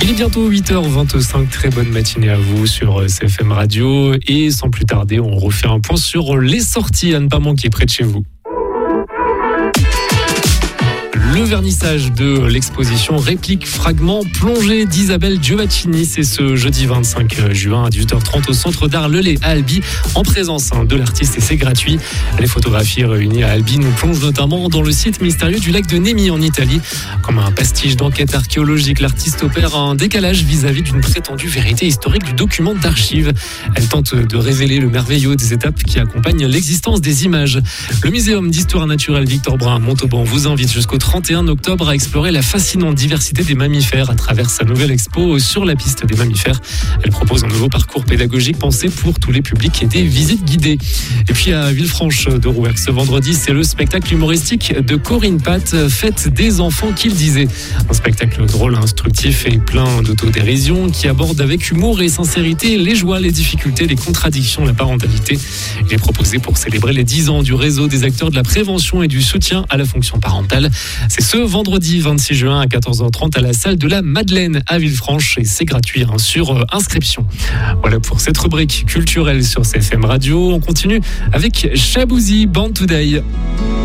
Il est bientôt 8h25, très bonne matinée à vous sur CFM Radio. Et sans plus tarder, on refait un point sur les sorties à ne pas manquer près de chez vous. Le vernissage de l'exposition Répliques Fragments Plongée d'Isabelle Giovaccini, c'est ce jeudi 25 juin à 18h30 au Centre d'Art Lelay à Albi, en présence de l'artiste, et c'est gratuit. Les photographies réunies à Albi nous plongent notamment dans le site mystérieux du lac de Nemi en Italie. Comme un pastiche d'enquête archéologique, l'artiste opère un décalage vis-à-vis d'une prétendue vérité historique du document d'archives. Elle tente de révéler le merveilleux des étapes qui accompagnent l'existence des images. Le Muséum d'histoire naturelle Victor Brun à Montauban vous invite jusqu'au 31 octobre à explorer la fascinante diversité des mammifères à travers sa nouvelle expo sur la piste des mammifères. Elle propose un nouveau parcours pédagogique pensé pour tous les publics et des visites guidées. Et puis à Villefranche de Rouergue ce vendredi, c'est le spectacle humoristique de Corinne Pat, Fête des enfants qu'il disait. Un spectacle drôle, instructif et plein d'autodérision qui aborde avec humour et sincérité les joies, les difficultés, les contradictions, la parentalité. Il est proposé pour célébrer les 10 ans du réseau des acteurs de la prévention et du soutien à la fonction parentale. C'est ce vendredi 26 juin à 14h30 à la salle de la Madeleine à Villefranche et c'est gratuit sur inscription. Voilà pour cette rubrique culturelle sur CFM Radio. On continue avec Shaboozey, Born Today.